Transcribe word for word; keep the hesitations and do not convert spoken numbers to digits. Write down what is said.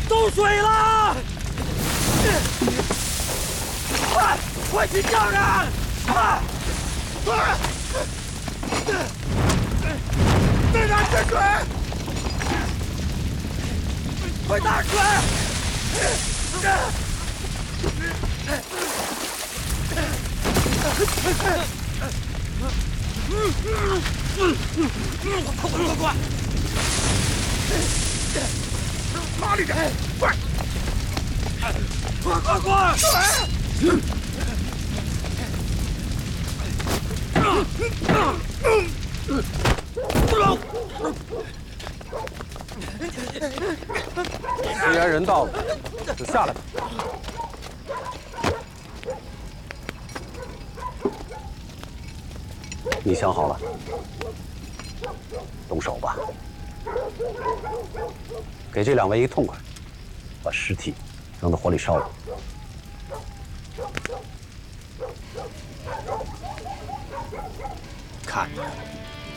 动水了！快，快去叫人！快，快！队长进水！快打水！快快快快！麻利点，快！快快快！ 既然人到了，就下来吧。你想好了，动手吧。给这两位一个痛快，把尸体扔到火里烧了。 看着。